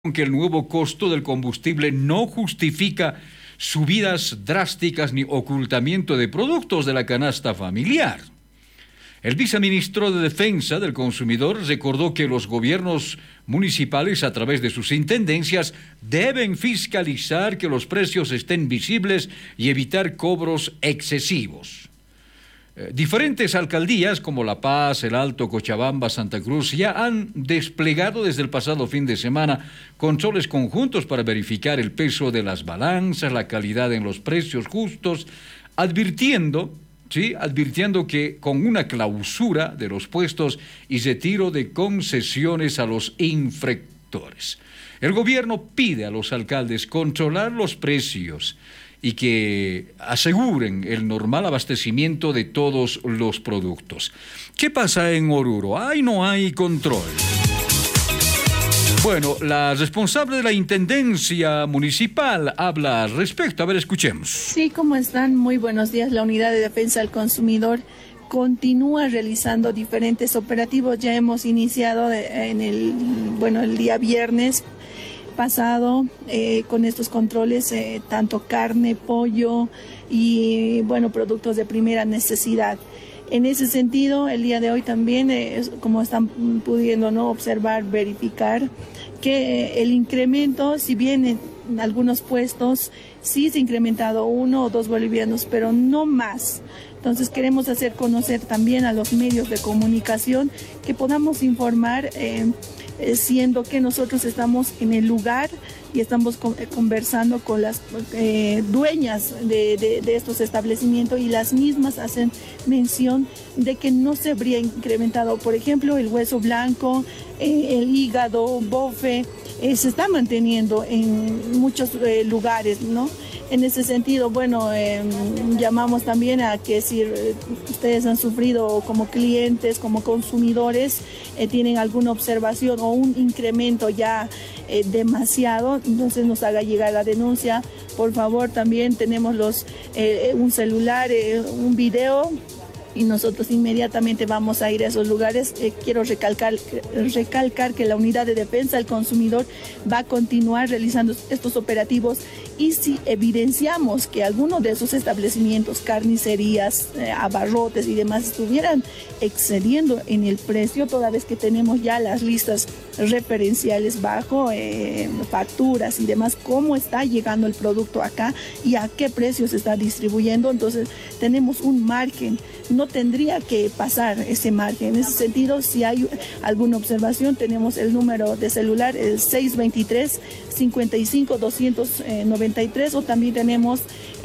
que el nuevo costo del combustible no justifica subidas drásticas ni ocultamiento de productos de la canasta familiar. El viceministro de Defensa del Consumidor recordó que los gobiernos municipales, a través de sus intendencias, deben fiscalizar que los precios estén visibles y evitar cobros excesivos. Diferentes alcaldías como La Paz, El Alto, Cochabamba, Santa Cruz ya han desplegado desde el pasado fin de semana controles conjuntos para verificar el peso de las balanzas, la calidad en los precios justos, advirtiendo que con una clausura de los puestos y retiro de concesiones a los infractores. El gobierno pide a los alcaldes controlar los precios y que aseguren el normal abastecimiento de todos los productos. ¿Qué pasa en Oruro? ¿Hay no hay control? Bueno, la responsable de la Intendencia Municipal habla al respecto. A ver, escuchemos. Sí, ¿cómo están? Muy buenos días. La Unidad de Defensa del Consumidor continúa realizando diferentes operativos. Ya hemos iniciado el día viernes pasado con estos controles, tanto carne, pollo y productos de primera necesidad. En ese sentido, el día de hoy también, como están pudiendo observar, verificar que el incremento, si bien en algunos puestos sí se ha incrementado 1 o 2 bolivianos, pero no más. Entonces queremos hacer conocer también a los medios de comunicación que podamos informar, siendo que nosotros estamos en el lugar y estamos conversando con las dueñas de estos establecimientos, y las mismas hacen mención de que no se habría incrementado, por ejemplo, el hueso blanco, el hígado, bofe, se está manteniendo en muchos lugares, ¿no? En ese sentido, llamamos también a que si ustedes han sufrido como clientes, como consumidores, tienen alguna observación o un incremento ya demasiado, entonces nos haga llegar la denuncia. Por favor, también tenemos un celular, un video, y nosotros inmediatamente vamos a ir a esos lugares. Quiero recalcar que la Unidad de Defensa del Consumidor va a continuar realizando estos operativos, y si evidenciamos que alguno de esos establecimientos, carnicerías, abarrotes y demás, estuvieran excediendo en el precio, toda vez que tenemos ya las listas referenciales bajo facturas y demás, cómo está llegando el producto acá y a qué precio se está distribuyendo, entonces tenemos un margen. No tendría que pasar ese margen. En ese sentido, si hay alguna observación, tenemos el número de celular, el 623-55-293, o también tenemos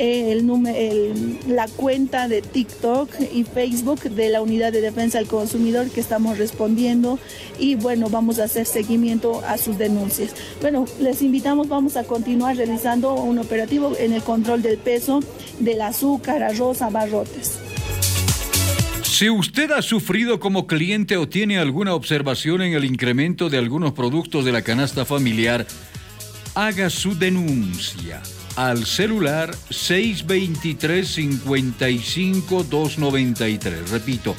la cuenta de TikTok y Facebook de la Unidad de Defensa del Consumidor, que estamos respondiendo, y vamos a hacer seguimiento a sus denuncias. Les invitamos, vamos a continuar realizando un operativo en el control del peso del azúcar, arroz, abarrotes. Si usted ha sufrido como cliente o tiene alguna observación en el incremento de algunos productos de la canasta familiar, haga su denuncia al celular 623-55-293. Repito,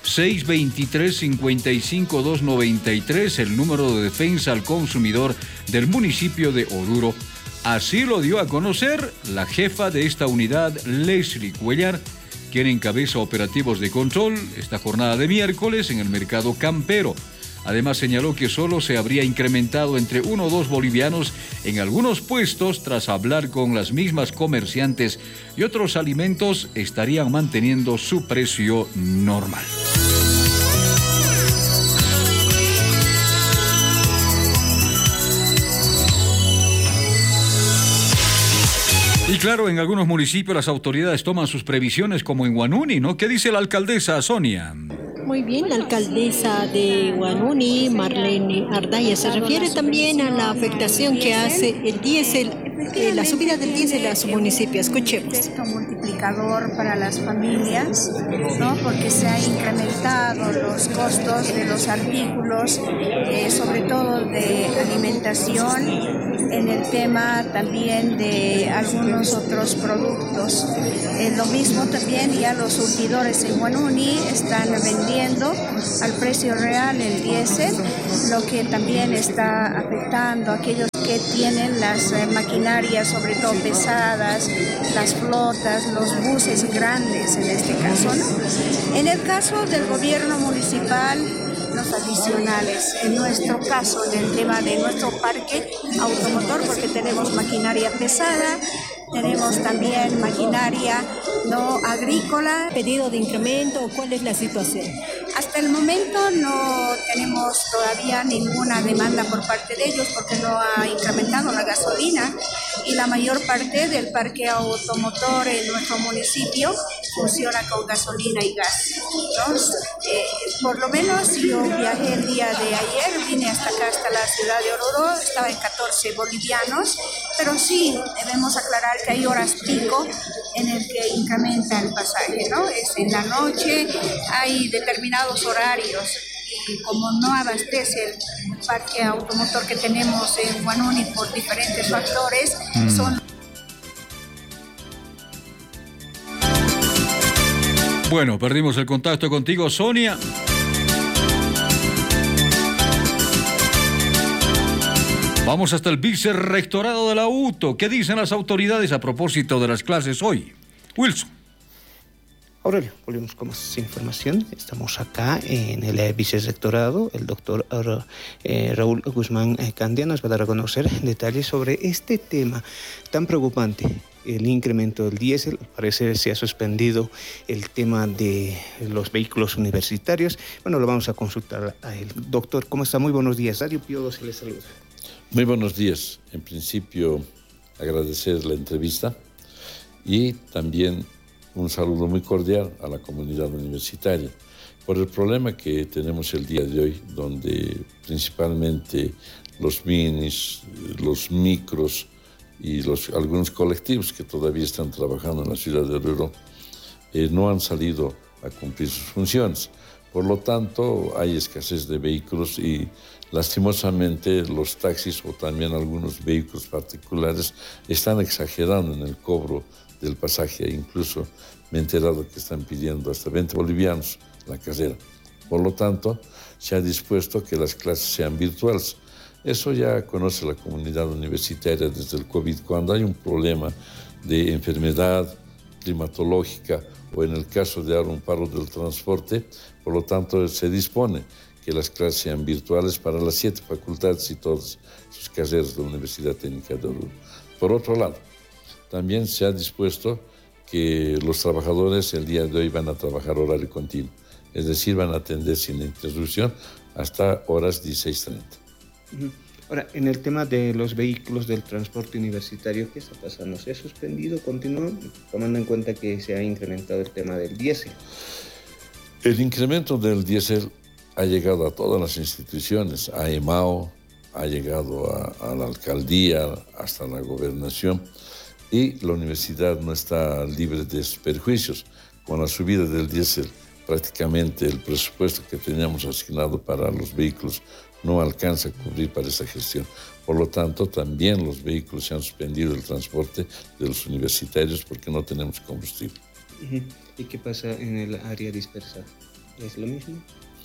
623-55-293, el número de defensa al consumidor del municipio de Oruro. Así lo dio a conocer la jefa de esta unidad, Leslie Cuellar, quien encabeza operativos de control esta jornada de miércoles en el mercado campero. Además, señaló que solo se habría incrementado entre 1 o 2 bolivianos en algunos puestos tras hablar con las mismas comerciantes, y otros alimentos estarían manteniendo su precio normal. Y claro, en algunos municipios las autoridades toman sus previsiones, como en Huanuni, ¿no? ¿Qué dice la alcaldesa Sonia? Muy bien, la alcaldesa de Huanuni, Marlene Ardaya, se refiere también a la afectación que hace el diésel la subida del diésel a su municipio. Escuchemos. Efecto multiplicador para las familias, ¿no? Porque se han incrementado los costos de los artículos, sobre todo de alimentación, en el tema también de algunos otros productos. Lo mismo también ya los surtidores en Huanuni están vendiendo al precio real el diésel, lo que también está afectando a aquellos que tienen las maquinarias, sobre todo pesadas, las flotas, los buses grandes en este caso, ¿no? En el caso del gobierno municipal, los adicionales, en nuestro caso, en el tema de nuestro parque automotor, porque tenemos maquinaria pesada, tenemos también maquinaria no agrícola. ¿Pedido de incremento o cuál es la situación? Hasta el momento no tenemos todavía ninguna demanda por parte de ellos porque no ha incrementado la gasolina y la mayor parte del parque automotor en nuestro municipio funciona con gasolina y gas, ¿no? Por lo menos yo viajé el día de ayer, vine hasta acá, hasta la ciudad de Oruro, estaba en 14 bolivianos, pero sí debemos aclarar que hay horas pico en el que incrementa el pasaje, ¿no? Es en la noche, hay determinados horarios y como no abastece el parque automotor que tenemos en Huanuni por diferentes factores, son... Bueno, perdimos el contacto contigo, Sonia. Vamos hasta el vicerrectorado de la UTO. ¿Qué dicen las autoridades a propósito de las clases hoy? Wilson. Aurelio, volvemos con más información. Estamos acá en el vicerrectorado. El doctor Raúl Guzmán Candia nos va a dar a conocer detalles sobre este tema tan preocupante. El incremento del diésel, al parecer se ha suspendido el tema de los vehículos universitarios. Bueno, lo vamos a consultar a él. Doctor, ¿cómo está? Muy buenos días. Radio Pío se le saluda. Muy buenos días. En principio, agradecer la entrevista y también un saludo muy cordial a la comunidad universitaria por el problema que tenemos el día de hoy, donde principalmente los minis, los micros y algunos colectivos que todavía están trabajando en la ciudad de Oruro no han salido a cumplir sus funciones. Por lo tanto, hay escasez de vehículos y lastimosamente los taxis o también algunos vehículos particulares están exagerando en el cobro del pasaje. Incluso me he enterado que están pidiendo hasta 20 bolivianos la carrera. Por lo tanto, se ha dispuesto que las clases sean virtuales. Eso ya conoce la comunidad universitaria desde el COVID. Cuando hay un problema de enfermedad climatológica o en el caso de un paro del transporte, por lo tanto se dispone que las clases sean virtuales para las 7 facultades y todas sus carreras de la Universidad Técnica de Oruro. Por otro lado, también se ha dispuesto que los trabajadores el día de hoy van a trabajar horario continuo, es decir, van a atender sin interrupción hasta horas 16:30. Ahora, en el tema de los vehículos del transporte universitario, ¿qué está pasando? ¿Se ha suspendido? ¿Continúa? Tomando en cuenta que se ha incrementado el tema del diésel. El incremento del diésel ha llegado a todas las instituciones, a EMAO, ha llegado a la alcaldía, hasta la gobernación, y la universidad no está libre de perjuicios. Con la subida del diésel, prácticamente el presupuesto que teníamos asignado para los vehículos no alcanza a cubrir para esa gestión. Por lo tanto, también los vehículos se han suspendido el transporte de los universitarios porque no tenemos combustible. ¿Y qué pasa en el área dispersa? ¿Es lo mismo?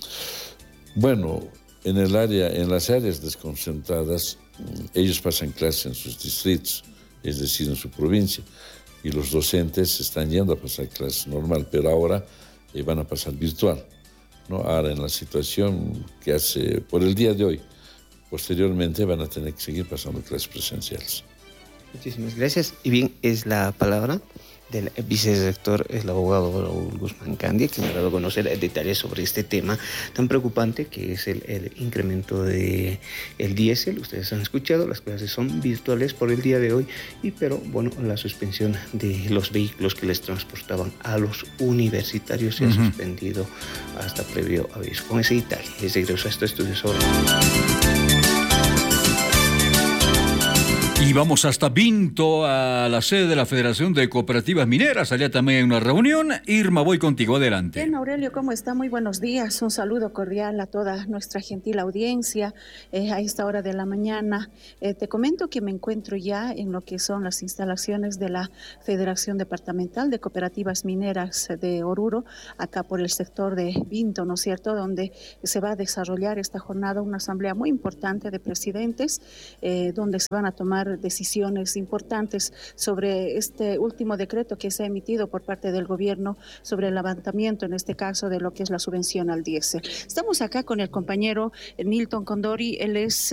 Bueno, en las áreas desconcentradas, ellos pasan clases en sus distritos, es decir, en su provincia, y los docentes están yendo a pasar clases normal, pero ahora van a pasar virtual, ¿no? Ahora en la situación que hace por el día de hoy, posteriormente van a tener que seguir pasando clases presenciales. Muchísimas gracias. Y bien, es la palabra del vicerrector, el abogado Raúl Guzmán Candia, que me ha dado a conocer detalles sobre este tema tan preocupante que es el incremento del diésel. Ustedes han escuchado, las clases son virtuales por el día de hoy, pero bueno, la suspensión de los vehículos que les transportaban a los universitarios se ha suspendido hasta previo aviso. Con ese detalle, les regreso a este estudio sobre... vamos hasta Vinto, a la sede de la Federación de Cooperativas Mineras. Allá también hay una reunión. Irma, voy contigo, adelante. Bien, Aurelio, ¿cómo está? Muy buenos días. Un saludo cordial a toda nuestra gentil audiencia a esta hora de la mañana. Te comento que me encuentro ya en lo que son las instalaciones de la Federación Departamental de Cooperativas Mineras de Oruro, acá por el sector de Vinto, ¿no es cierto?, donde se va a desarrollar esta jornada una asamblea muy importante de presidentes, donde se van a tomar decisiones importantes sobre este último decreto que se ha emitido por parte del gobierno sobre el levantamiento, en este caso, de lo que es la subvención al diésel. Estamos acá con el compañero Nilton Condori. Él es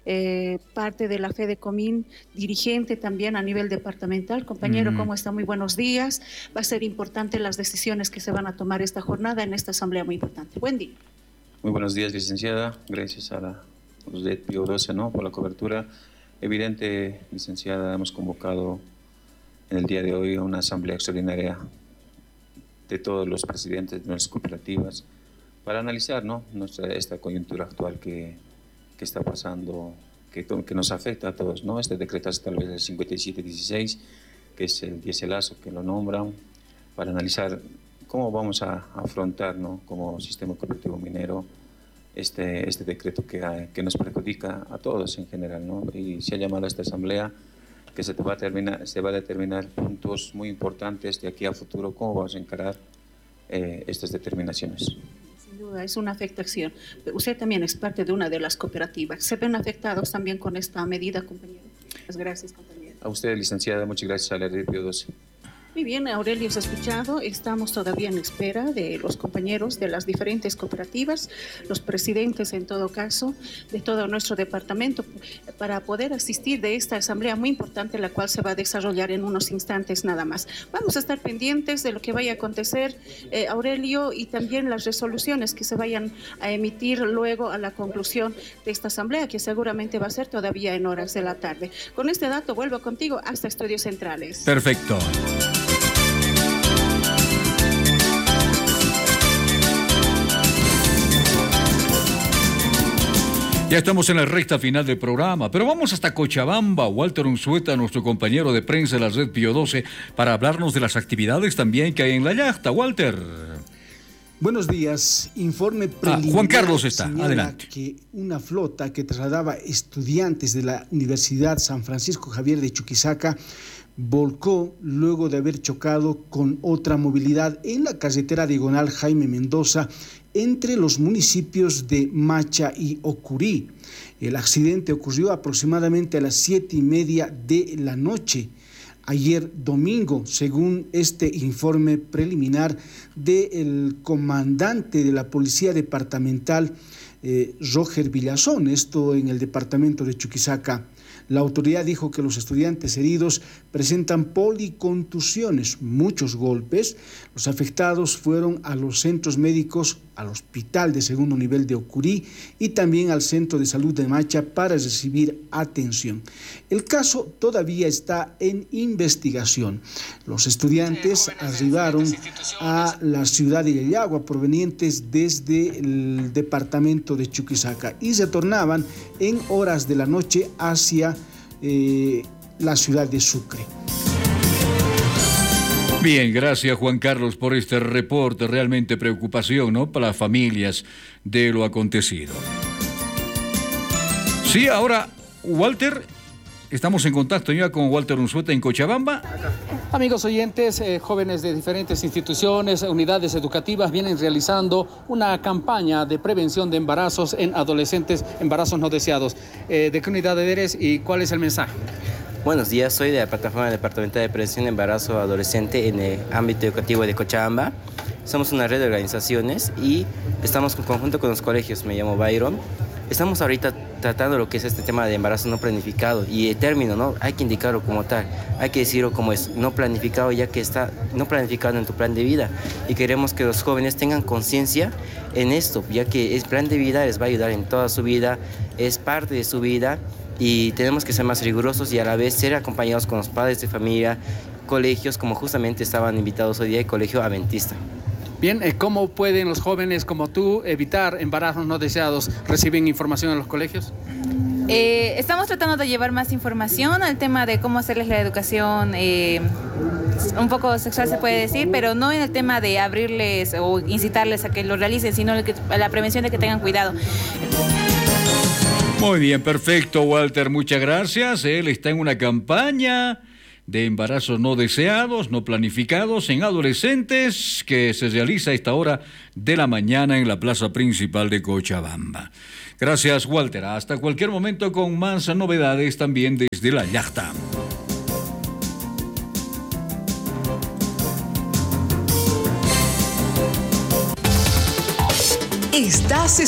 parte de la FEDECOMIN, dirigente también a nivel departamental. Compañero, ¿cómo está? Muy buenos días. Va a ser importante las decisiones que se van a tomar esta jornada en esta asamblea muy importante. Buen día. Muy buenos días, licenciada. Gracias a los de Pío 12, ¿no?, por la cobertura. Evidente, licenciada, hemos convocado en el día de hoy una asamblea extraordinaria de todos los presidentes de nuestras cooperativas para analizar, ¿no?, esta coyuntura actual que está pasando, que nos afecta a todos, ¿no? Este decreto es tal vez el 5716, que es el dieselazo que lo nombran, para analizar cómo vamos a afrontar, ¿no?, como sistema cooperativo minero, este decreto que nos perjudica a todos en general, ¿no? Y se ha llamado a esta asamblea que se va a determinar puntos muy importantes de aquí a futuro, cómo vamos a encarar estas determinaciones. Sin duda, es una afectación. Usted también es parte de una de las cooperativas. ¿Se ven afectados también con esta medida, compañero? Muchas gracias, compañero. A usted, licenciada, muchas gracias a la red Pío 12. Muy bien, Aurelio, se ha escuchado. Estamos todavía en espera de los compañeros de las diferentes cooperativas, los presidentes en todo caso, de todo nuestro departamento, para poder asistir de esta asamblea muy importante, la cual se va a desarrollar en unos instantes nada más. Vamos a estar pendientes de lo que vaya a acontecer, Aurelio, y también las resoluciones que se vayan a emitir luego a la conclusión de esta asamblea, que seguramente va a ser todavía en horas de la tarde. Con este dato vuelvo contigo hasta Estudios Centrales. Perfecto. Ya estamos en la recta final del programa, pero vamos hasta Cochabamba. Walter Unzueta, nuestro compañero de prensa de la red Pío 12, para hablarnos de las actividades también que hay en la yachta. Walter. Buenos días. Informe preliminar. Juan Carlos está, adelante. Que una flota que trasladaba estudiantes de la Universidad San Francisco Javier de Chuquisaca volcó luego de haber chocado con otra movilidad en la carretera diagonal Jaime Mendoza entre los municipios de Macha y Ocurí. El accidente ocurrió aproximadamente a las 7:30 de la noche, ayer domingo, según este informe preliminar del comandante de la Policía Departamental, Roger Villazón, esto en el departamento de Chuquisaca. La autoridad dijo que los estudiantes heridos presentan policontusiones, muchos golpes. Los afectados fueron a los centros médicos, al hospital de segundo nivel de Ocurí y también al centro de salud de Macha para recibir atención. El caso todavía está en investigación. Los estudiantes arribaron a la ciudad de Yayagua provenientes desde el departamento de Chuquisaca y retornaban en horas de la noche hacia la ciudad de Sucre. Bien, gracias Juan Carlos por este reporte. Realmente preocupación, ¿no?, para las familias de lo acontecido. Sí, ahora, Walter, estamos en contacto ya con Walter Unzueta en Cochabamba. Amigos oyentes, jóvenes de diferentes instituciones, unidades educativas vienen realizando una campaña de prevención de embarazos en adolescentes, embarazos no deseados. ¿De qué unidad eres y cuál es el mensaje? Buenos días, soy de la Plataforma Departamental de Prevención de Embarazo Adolescente en el ámbito educativo de Cochabamba. Somos una red de organizaciones y estamos en conjunto con los colegios. Me llamo Byron. Estamos ahorita tratando lo que es este tema de embarazo no planificado y el término, ¿no? Hay que indicarlo como tal, hay que decirlo como es, no planificado, ya que está no planificado en tu plan de vida, y queremos que los jóvenes tengan conciencia en esto, ya que el plan de vida les va a ayudar en toda su vida, es parte de su vida y tenemos que ser más rigurosos y a la vez ser acompañados con los padres de familia, colegios, como justamente estaban invitados hoy día, el Colegio Adventista. Bien, ¿cómo pueden los jóvenes como tú evitar embarazos no deseados? ¿Reciben información en los colegios? Estamos tratando de llevar más información al tema de cómo hacerles la educación un poco sexual, se puede decir, pero no en el tema de abrirles o incitarles a que lo realicen, sino a la prevención de que tengan cuidado. Muy bien, perfecto, Walter, muchas gracias. Él está en una campaña de embarazos no deseados, no planificados en adolescentes que se realiza a esta hora de la mañana en la plaza principal de Cochabamba. Gracias, Walter. Hasta cualquier momento con más novedades también desde la Yachta. Estás